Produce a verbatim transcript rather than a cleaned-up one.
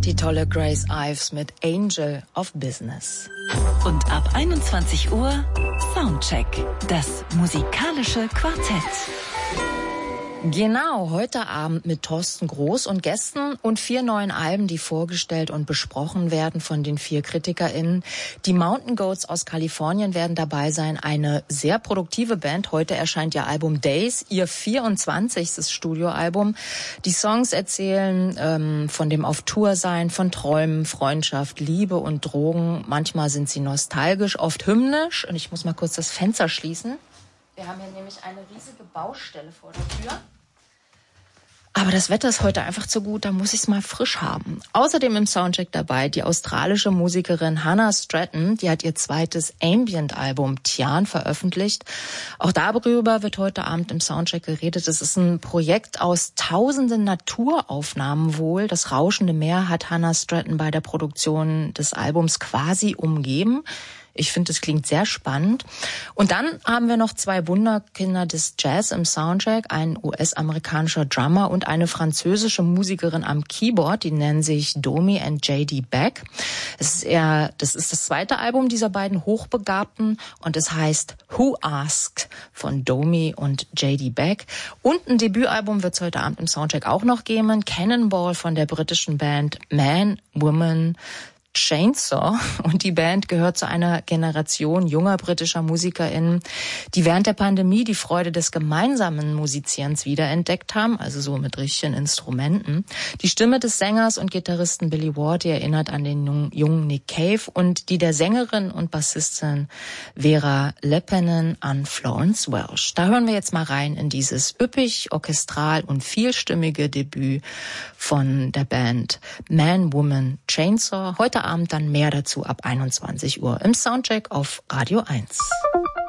Die tolle Grace Ives mit Angel of Business. Und ab einundzwanzig Uhr Soundcheck, das musikalische Quartett. Genau, heute Abend mit Thorsten Groß und Gästen und vier neuen Alben, die vorgestellt und besprochen werden von den vier KritikerInnen. Die Mountain Goats aus Kalifornien werden dabei sein, eine sehr produktive Band. Heute erscheint ihr Album Days, ihr vierundzwanzigstes Studioalbum. Die Songs erzählen ähm, von dem Auf-Tour-Sein, von Träumen, Freundschaft, Liebe und Drogen. Manchmal sind sie nostalgisch, oft hymnisch. Und ich muss mal kurz das Fenster schließen. Wir haben hier nämlich eine riesige Baustelle vor der Tür. Aber das Wetter ist heute einfach zu gut, da muss ich es mal frisch haben. Außerdem im Soundcheck dabei die australische Musikerin Hannah Stratton, die hat ihr zweites Ambient-Album Tian veröffentlicht. Auch darüber wird heute Abend im Soundcheck geredet. Es ist ein Projekt aus tausenden Naturaufnahmen wohl. Das rauschende Meer hat Hannah Stratton bei der Produktion des Albums quasi umgeben. Ich finde, es klingt sehr spannend. Und dann haben wir noch zwei Wunderkinder des Jazz im Soundcheck, ein U S-amerikanischer Drummer und eine französische Musikerin am Keyboard, die nennen sich Domi and J D Beck. Es ist eher, das ist das zweite Album dieser beiden Hochbegabten und es heißt Who Asked von Domi und J D Beck. Und ein Debütalbum wird es heute Abend im Soundcheck auch noch geben, Cannonball von der britischen Band Man, Woman, Chainsaw, und die Band gehört zu einer Generation junger britischer MusikerInnen, die während der Pandemie die Freude des gemeinsamen Musizierens wiederentdeckt haben, also so mit richtigen Instrumenten. Die Stimme des Sängers und Gitarristen Billy Ward, die erinnert an den jungen Nick Cave, und die der Sängerin und Bassistin Vera Leppänen an Florence Welch. Da hören wir jetzt mal rein in dieses üppig, orchestral und vielstimmige Debüt von der Band Man, Woman, Chainsaw. Heute Abend dann mehr dazu ab einundzwanzig Uhr im Soundcheck auf Radio eins.